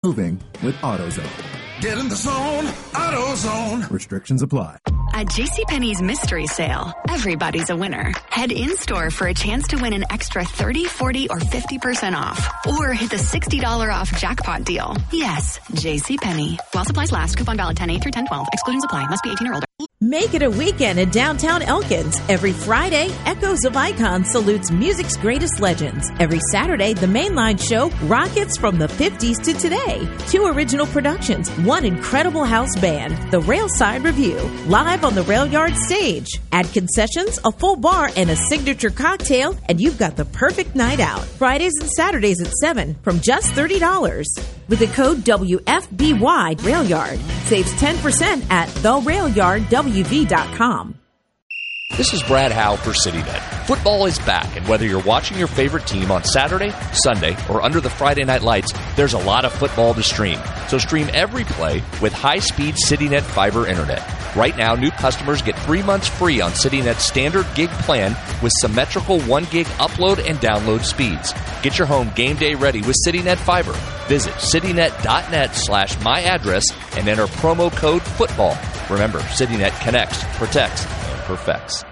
moving with AutoZone. Get in the zone, AutoZone. Restrictions apply. At JCPenney's Mystery Sale, everybody's a winner. Head in-store for a chance to win an extra 30, 40, or 50% off. Or hit the $60 off jackpot deal. Yes, JCPenney. While supplies last, coupon valid 10/8 through 10/12. Exclusions apply. Must be 18 or older. Make it a weekend in downtown Elkins. Every Friday, Echoes of Icon salutes music's greatest legends. Every Saturday, the Mainline Show rockets from the 50s to today. 2 original productions, 1 incredible house band, the Railside Review, live on the Rail Yard stage. Add concessions, a full bar, and a signature cocktail, and you've got the perfect night out. Fridays and Saturdays at 7 from just $30. With the code WFBY Railyard, saves 10% at therailyardwv.com. This is Brad Howe for CityNet. Football is back, and whether you're watching your favorite team on Saturday, Sunday, or under the Friday night lights, there's a lot of football to stream. So stream every play with high-speed CityNet fiber internet. Right now, new customers get 3 months free on CityNet's standard gig plan with symmetrical 1 gig upload and download speeds. Get your home game day ready with CityNet Fiber. Visit citynet.net/myaddress and enter promo code FOOTBALL. Remember, CityNet connects, protects, and perfects.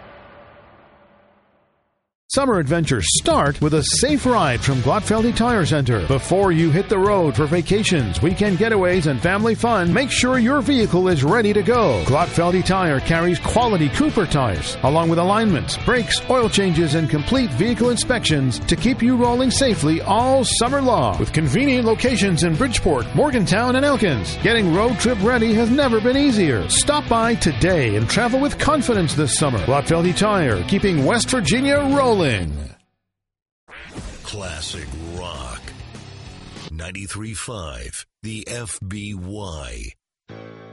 Summer adventures start with a safe ride from Glattfeldy Tire Center. Before you hit the road for vacations, weekend getaways, and family fun, make sure your vehicle is ready to go. Glattfeldy Tire carries quality Cooper tires, along with alignments, brakes, oil changes, and complete vehicle inspections to keep you rolling safely all summer long. With convenient locations in Bridgeport, Morgantown, and Elkins, getting road trip ready has never been easier. Stop by today and travel with confidence this summer. Glattfeldy Tire, keeping West Virginia rolling. Classic rock. 93.5, the FBY.